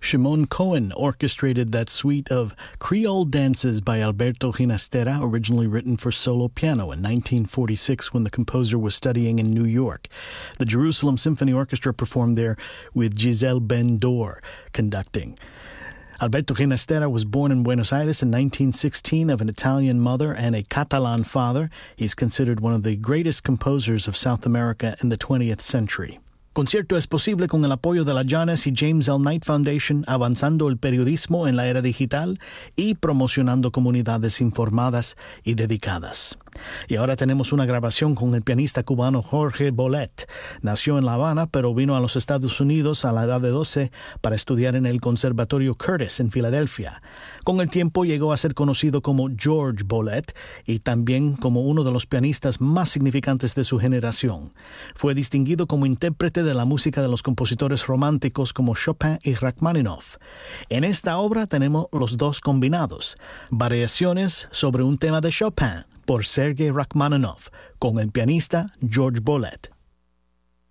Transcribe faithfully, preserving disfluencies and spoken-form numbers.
Shimon Cohen orchestrated that suite of Creole dances by Alberto Ginastera, originally written for solo piano in nineteen forty-six when the composer was studying in New York. The Jerusalem Symphony Orchestra performed there with Giselle Ben-Dor conducting. Alberto Ginastera was born in Buenos Aires in nineteen sixteen of an Italian mother and a Catalan father. He's considered one of the greatest composers of South America in the twentieth century. Concierto es posible con el apoyo de la Janes y James L. Knight Foundation, avanzando el periodismo en la era digital y promocionando comunidades informadas y dedicadas. Y ahora tenemos una grabación con el pianista cubano Jorge Bolet. Nació en La Habana, pero vino a los Estados Unidos a la edad de doce para estudiar en el Conservatorio Curtis en Filadelfia. Con el tiempo llegó a ser conocido como George Bolet y también como uno de los pianistas más significantes de su generación. Fue distinguido como intérprete de la música de los compositores románticos como Chopin y Rachmaninoff. En esta obra tenemos los dos combinados, variaciones sobre un tema de Chopin por Sergei Rachmaninoff, con el pianista George Bolet.